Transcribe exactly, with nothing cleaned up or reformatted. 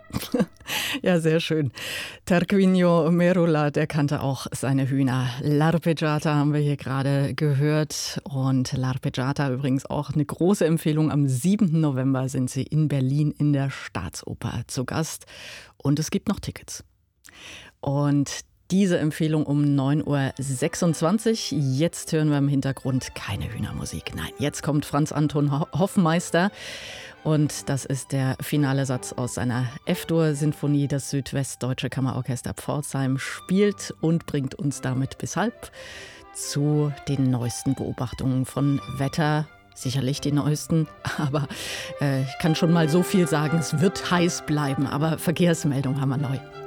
Ja, sehr schön. Tarquinio Merola, der kannte auch seine Hühner. L'Arpeggiata haben wir hier gerade gehört. Und L'Arpeggiata übrigens auch eine große Empfehlung. Am siebten November sind sie in Berlin in der Staatsoper zu Gast. Und es gibt noch Tickets. Und diese Empfehlung um neun Uhr sechsundzwanzig. Jetzt hören wir im Hintergrund keine Hühnermusik. Nein, jetzt kommt Franz Anton Hoffmeister. Und das ist der finale Satz aus seiner F-Dur-Sinfonie. Das Südwestdeutsche Kammerorchester Pforzheim spielt und bringt uns damit bis halb zu den neuesten Beobachtungen von Wetter. Sicherlich die neuesten, aber äh, ich kann schon mal so viel sagen, es wird heiß bleiben. Aber Verkehrsmeldung haben wir neu.